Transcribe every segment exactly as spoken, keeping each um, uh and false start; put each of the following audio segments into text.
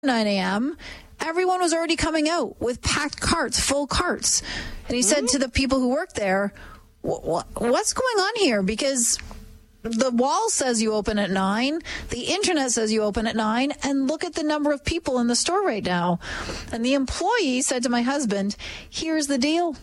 nine a.m., everyone was already coming out with packed carts, full carts. And he said to the people who work there, what's going on here? Because the wall says you open at nine. The internet says you open at nine. And look at the number of people in the store right now. And the employee said to my husband, here's the deal.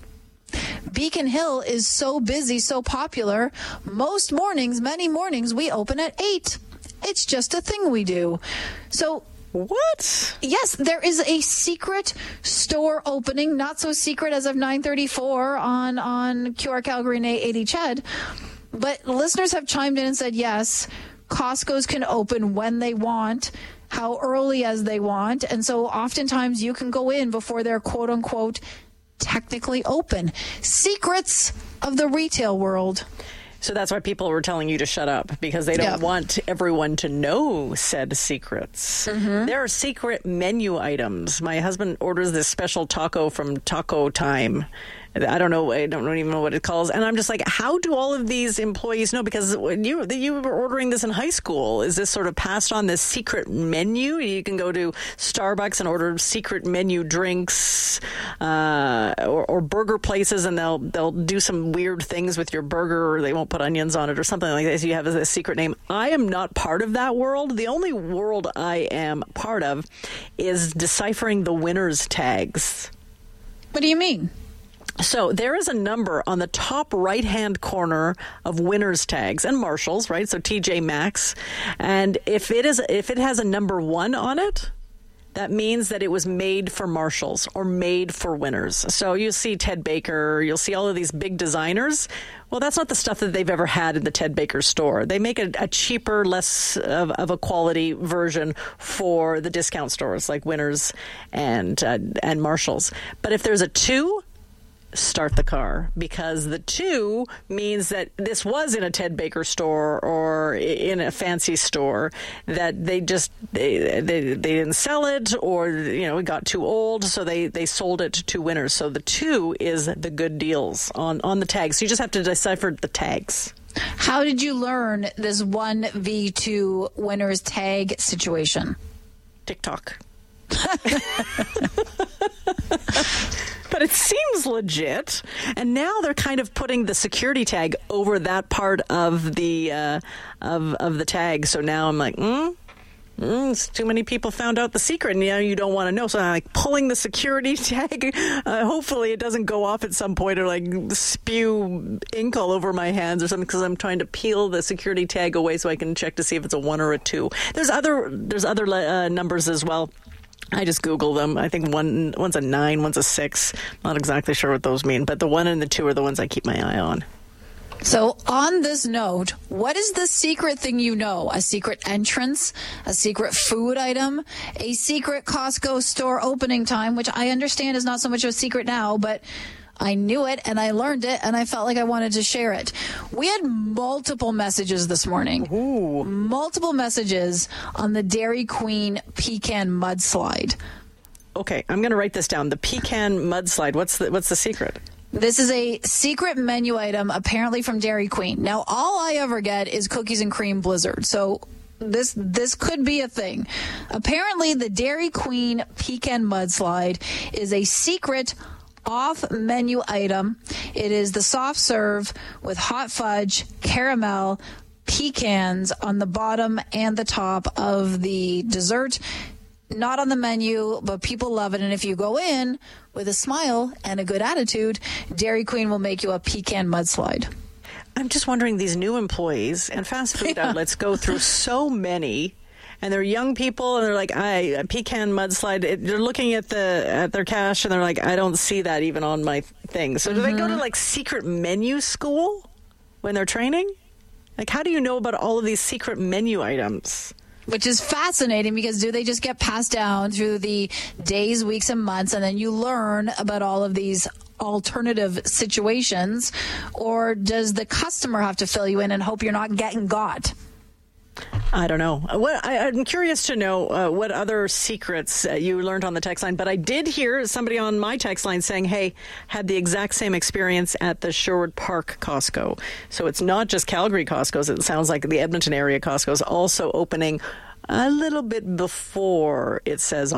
Beacon Hill is so busy, so popular. Most mornings, many mornings, we open at eight. It's just a thing we do. So what? Yes, there is a secret store opening, not so secret as of nine thirty-four on, on Q R Calgary and eight eighty C H E D. But listeners have chimed in and said, yes, Costco's can open when they want, how early as they want. And so oftentimes you can go in before they're quote unquote technically open. Secrets of the retail world. So that's why people were telling you to shut up, because they don't Yep. want everyone to know said secrets. Mm-hmm. There are secret menu items. My husband orders this special taco from Taco Time. I don't know. I don't even know what it calls. And I'm just like, how do all of these employees know? Because when you you were ordering this in high school, is this sort of passed on, this secret menu? You can go to Starbucks and order secret menu drinks, uh, or, or burger places, and they'll they'll do some weird things with your burger, or they won't put onions on it or something like this. You have a secret name. I am not part of that world. The only world I am part of is deciphering the winner's tags. What do you mean? So there is a number on the top right-hand corner of Winners tags and Marshalls, right? So T J Maxx. And if it is, if it has a number one on it, that means that it was made for Marshalls or made for Winners. So you see Ted Baker, you'll see all of these big designers. Well, that's not the stuff that they've ever had in the Ted Baker store. They make a, a cheaper, less of, of a quality version for the discount stores like Winners and uh, and Marshalls. But if there's a two, start the car, because the two means that this was in a Ted Baker store or in a fancy store, that they just they, they, they didn't sell it, or you know it got too old, so they they sold it to Winners. So the two is the good deals on on the tags. So you just have to decipher the tags. How did you learn this one v two Winners tag situation? TikTok. But it seems legit, and now they're kind of putting the security tag over that part of the uh, of of the tag. So now I'm like, mm, mm, it's too many people found out the secret, and now you don't want to know. So I'm like pulling the security tag. Uh, hopefully, it doesn't go off at some point or like spew ink all over my hands or something, because I'm trying to peel the security tag away so I can check to see if it's a one or a two. There's other there's other uh, numbers as well. I just Google them. I think one one's a nine, one's a six. Not exactly sure what those mean, but the one and the two are the ones I keep my eye on. So on this note, what is the secret thing you know? A secret entrance, a secret food item, a secret Costco store opening time, which I understand is not so much of a secret now, but I knew it and I learned it and I felt like I wanted to share it. We had multiple messages this morning. Ooh. Multiple messages on the Dairy Queen pecan mudslide. Okay, I'm going to write this down. The pecan mudslide. What's the what's the secret? This is a secret menu item apparently from Dairy Queen. Now, all I ever get is cookies and cream blizzard. So this this could be a thing. Apparently, the Dairy Queen pecan mudslide is a secret off-menu item. It is the soft serve with hot fudge, caramel, pecans on the bottom and the top of the dessert. Not on the menu, but people love it. And if you go in with a smile and a good attitude, Dairy Queen will make you a pecan mudslide. I'm just wondering, these new employees and fast food yeah. outlets go through so many, and they're young people, and they're like, I a pecan mudslide. It, they're looking at the at their cash, and they're like, I don't see that even on my thing. So do mm-hmm. they go to like secret menu school when they're training? Like, how do you know about all of these secret menu items? Which is fascinating, because do they just get passed down through the days, weeks, and months, and then you learn about all of these alternative situations, or does the customer have to fill you in and hope you're not getting got? I don't know. What I, I'm curious to know uh, what other secrets uh, you learned on the text line. But I did hear somebody on my text line saying, hey, had the exact same experience at the Sherwood Park Costco. So it's not just Calgary Costco's. It sounds like the Edmonton area Costco's also opening a little bit before it says